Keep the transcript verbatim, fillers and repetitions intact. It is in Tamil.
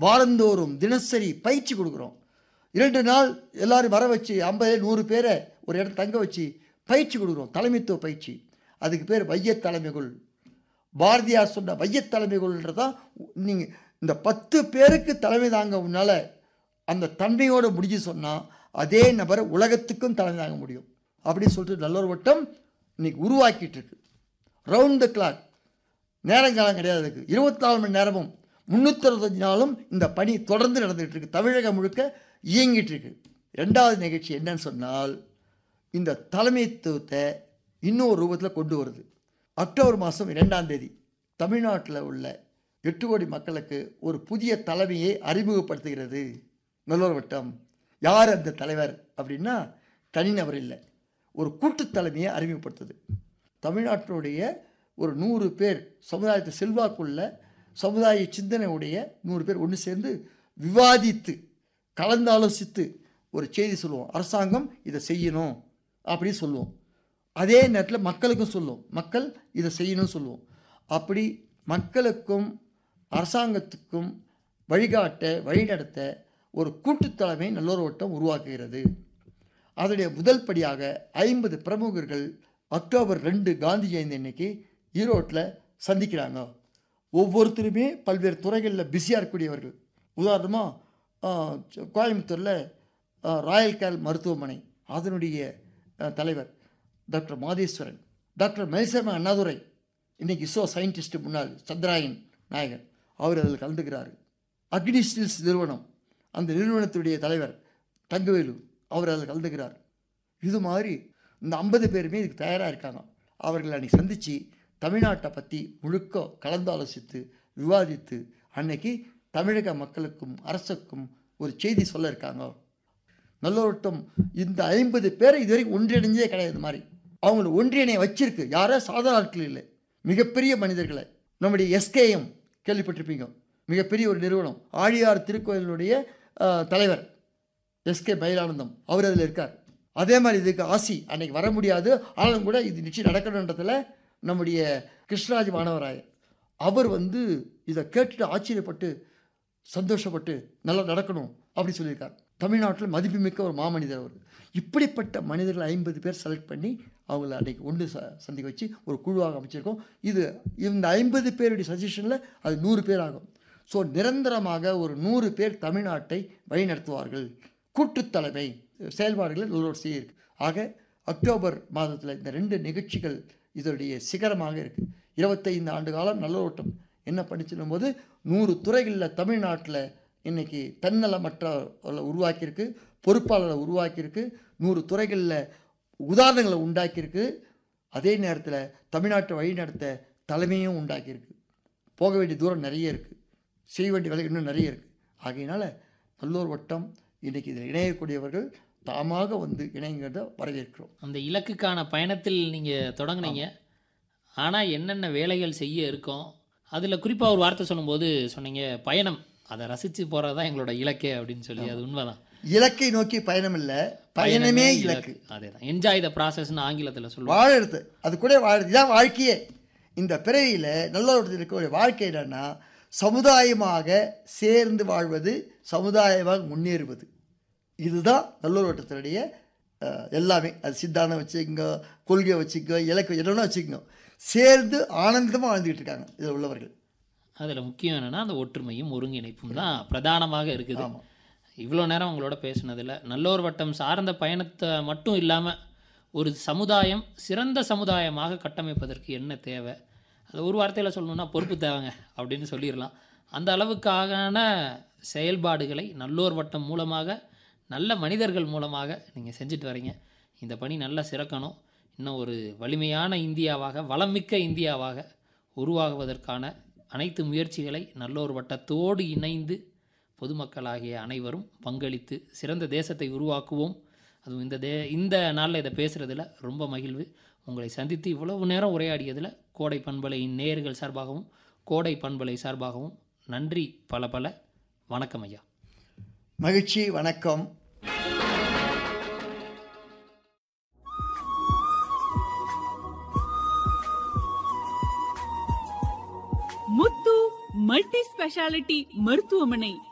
வாரந்தோறும் தினசரி பயிற்சி கொடுக்குறோம். இரண்டு நாள் எல்லாரும் வர வச்சு ஐம்பது நூறு பேரை ஒரு இடம் தங்க வச்சு பயிற்சி கொடுக்குறோம், தலைமைத்துவ பயிற்சி. அதுக்கு பேர் வையத் தலைமைகள். பாரதியார் சொன்ன வையத் தலைமைகள்ன்றதான். நீங்கள் இந்த பத்து பேருக்கு தலைமை தாங்க உன்னால் அந்த தன்மையோடு முடிஞ்சு சொன்னால் அதே நபர் உலகத்துக்கும் தலைமை தாங்க முடியும் அப்படின்னு சொல்லிட்டு நல்லொரு வட்டம் இன்னைக்கு உருவாக்கிட்டு இருக்கு. ரவுண்ட் த கிளாக், நேரங்காலம் கிடையாது. அதுக்கு இருபத்தி நாலு மணி நேரமும் முந்நூற்றி அறுபத்தஞ்சு நாளும் இந்த பணி தொடர்ந்து நடந்துகிட்டு இருக்கு, தமிழகம் முழுக்க இயங்கிட்டு இருக்கு. ரெண்டாவது நிகழ்ச்சி என்னன்னு சொன்னால், இந்த தலைமைத்துவத்தை இன்னொரு ரூபத்தில் கொண்டு வருது. அக்டோபர் மாதம் இரண்டாம் தேதி தமிழ்நாட்டில் உள்ள எட்டு கோடி மக்களுக்கு ஒரு புதிய தலைமையை அறிமுகப்படுத்துகிறது நல்லொரு வட்டம். யார் அந்த தலைவர் அப்படின்னா தனிநபர் இல்லை, ஒரு கூட்டு தலைமையை அறிமுகப்படுத்துது. தமிழ்நாட்டினுடைய ஒரு நூறு பேர் சமுதாயத்தை செல்வாக்குள்ள சமுதாய சிந்தனையுடைய நூறு பேர் ஒன்று சேர்ந்து விவாதித்து கலந்தாலோசித்து ஒரு செய்தி சொல்லுவோம். அரசாங்கம் இதை செய்யணும் அப்படின்னு சொல்லுவோம். அதே நேரத்தில் மக்களுக்கும் சொல்லுவோம், மக்கள் இதை செய்யணும்னு சொல்லுவோம். அப்படி மக்களுக்கும் அரசாங்கத்துக்கும் வழிகாட்ட வழிநடத்த ஒரு கூட்டுத்தலைமை நல்லொரு வட்டம் உருவாக்குகிறது. அதனுடைய முதல் படியாக ஐம்பது பிரமுகர்கள் அக்டோபர் ரெண்டு காந்தி ஜெயந்தி அன்னைக்கு ஈரோட்டில் சந்திக்கிறாங்க. ஒவ்வொருத்தருமே பல்வேறு துறைகளில் பிஸியாக இருக்கக்கூடியவர்கள். உதாரணமாக கோயம்புத்தூரில் ராயல் கேல் மருத்துவமனை அதனுடைய தலைவர் டாக்டர் மாதேஸ்வரன், டாக்டர் மைசம அண்ணாதுரை, இன்றைக்கி இஸ்ரோ சயின்டிஸ்ட் முன்னாள் சந்திராயன் நாயகர், அவர் அதில் கலந்துக்கிறார். அக்னி ஸ்டீல்ஸ் நிறுவனம், அந்த நிறுவனத்துடைய தலைவர் தங்கவேலு, அவர் அதில் கலந்துக்கிறார். இது மாதிரி இந்த ஐம்பது பேருமே இதுக்கு தயாராக இருக்காங்க. அவர்களை அன்றைக்கி சந்தித்து தமிழ்நாட்டை பற்றி முழுக்க கலந்தாலோசித்து விவாதித்து அன்னைக்கு தமிழக மக்களுக்கும் அரசுக்கும் ஒரு செய்தி சொல்ல இருக்காங்க. நல்லொருட்டம் இந்த ஐம்பது பேரை இதுவரைக்கும் ஒன்றிணைஞ்சே கிடையாது. மாதிரி அவங்கள ஒன்றிணைய வச்சிருக்கு. யாரோ சாதாரண ஆட்கள் இல்லை, மிகப்பெரிய மனிதர்களை. நம்முடைய எஸ்கேஎம் கேள்விப்பட்டிருப்பீங்க, மிகப்பெரிய ஒரு நிறுவனம். ஆழியார் திருக்கோயிலுடைய தலைவர் எஸ்கே பைலானந்தம், அவர் அதில் இருக்கார். அதே மாதிரி இதுக்கு ஆசி அன்னைக்கு வர முடியாது, ஆனாலும் கூட இது நிச்சயம் நடக்கணுன்றதில் நம்முடைய கிருஷ்ணராஜ் மாணவராயர் அவர் வந்து இதை கேட்டுட்டு ஆச்சரியப்பட்டு சந்தோஷப்பட்டு நல்லா நடக்கணும் அப்படி சொல்லியிருக்கார். தமிழ்நாட்டில் மதிப்புமிக்க ஒரு மாமனிதர் அவர். இப்படிப்பட்ட மனிதர்கள் ஐம்பது பேர் செலக்ட் பண்ணி அவங்கள அன்றைக்கி ஒன்று ச சந்திக்க வச்சு ஒரு குழுவாக அமைச்சிருக்கோம். இது இந்த ஐம்பது பேருடைய சஜஷனில் அது நூறு பேர் ஆகும். ஸோ நிரந்தரமாக ஒரு நூறு பேர் தமிழ்நாட்டை வழிநடத்துவார்கள். கூட்டுத்தலைமை செயல்பாடுகளை நல்லோடு செய்ய இருக்கு. ஆக அக்டோபர் மாதத்தில் இந்த ரெண்டு நிகழ்ச்சிகள் இதனுடைய சிகரமாக இருக்குது. இருபத்தைந்து ஆண்டு காலம் நல்லோட்டம் என்ன பண்ணிச்சுன்னும் போது நூறு துறைகளில் தமிழ்நாட்டில் இன்றைக்கி தன்னலமற்ற உருவாக்கியிருக்கு, பொறுப்பாளரை உருவாக்கியிருக்கு, நூறு துறைகளில் உதாரணங்களை உண்டாக்கியிருக்கு. அதே நேரத்தில் தமிழ்நாட்டை வழிநடத்த தலைமையும் உண்டாக்கியிருக்கு. போக வேண்டிய தூரம் நிறைய இருக்குது, செய்ய வேண்டிய வேலை இன்னும் நிறைய இருக்குது. ஆகையினால் நல்லோர் வட்டம் இன்றைக்கி இதில் இணையக்கூடியவர்கள் தாமாக வந்து இணைங்கிறத வரவேற்கிறோம். அந்த இலக்குக்கான பயணத்தில் நீங்கள் தொடங்குனீங்க. ஆனால் என்னென்ன வேலைகள் செய்ய இருக்கோம், அதில் குறிப்பாக ஒரு வார்த்தை சொல்லும்போது சொன்னீங்க, பயணம் அதை ரசித்து போகிறது தான் எங்களோட இலக்கே அப்படின்னு சொல்லி. அது உண்மைதான். இலக்கை நோக்கி பயணம் இல்லை, பயணமே இலக்கு. அதே தான், என்ஜாய் த ப்ராசஸ்ன்னு ஆங்கிலத்தில் சொல்லுவோம். வாழறது அது கூட வாழறது இதான் வாழ்க்கையே. இந்த பிறவியில் நல்ல இருக்க வாழ்க்கை என்னன்னா சமுதாயமாக சேர்ந்து வாழ்வது, சமுதாயமாக முன்னேறுவது. இதுதான் நல்லூர் வட்டத்தினுடைய எல்லாமே. அது சித்தாந்தம் வச்சுக்கோங்க, கொள்கையை வச்சுக்கோ, இலக்கு என்னென்னா வச்சுக்கோங்க, சேர்ந்து ஆனந்தமாக வாழ்ந்துக்கிட்டு இருக்காங்க இதில் உள்ளவர்கள். அதில் முக்கியம் என்னென்னா அந்த ஒற்றுமையும் ஒருங்கிணைப்பும் தான் பிரதானமாக இருக்குது. ஆமாம். இவ்வளோ நேரம் உங்களோட பேசுனதில் நல்லோர் வட்டம் சார்ந்த பயணத்தை மட்டும் இல்லாமல் ஒரு சமுதாயம் சிறந்த சமுதாயமாக கட்டமைப்பதற்கு என்ன தேவை, அது ஒரு வார்த்தையில் சொல்லணுன்னா பொறுப்பு தேவைங்க அப்படின்னு சொல்லிடலாம். அந்த அளவுக்கான செயல்பாடுகளை நல்லோர் வட்டம் மூலமாக நல்ல மனிதர்கள் மூலமாக நீங்கள் செஞ்சுட்டு வரீங்க. இந்த பணி நல்லா சிறக்கணும். இன்னும் ஒரு வலிமையான இந்தியாவாக, வளமிக்க இந்தியாவாக உருவாகுவதற்கான அனைத்து முயற்சிகளை நல்லோர் வட்டத்தோடு இணைந்து பொதுமக்களாகிய அனைவரும் பங்களித்து சிறந்த தேசத்தை உருவாக்குவோம். அதுவும் இந்த தே இந்த நாளில் இதை பேசுகிறதுல ரொம்ப மகிழ்வு. உங்களை சந்தித்து இவ்வளவு நேரம் உரையாடியதில் கோடை பண்பலையின் நேயர்கள் சார்பாகவும் கோடை பண்பலை சார்பாகவும் நன்றி பல பல. வணக்கம் ஐயா. மகிழ்ச்சி, வணக்கம். முத்து மல்டி ஸ்பெஷாலிட்டி மருத்துவமனை